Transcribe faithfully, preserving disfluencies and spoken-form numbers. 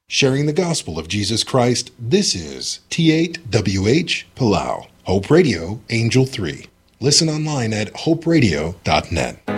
Sharing the gospel of Jesus Christ, this is T eight W H Palau, Hope Radio, Angel three. Listen online at hope radio dot net.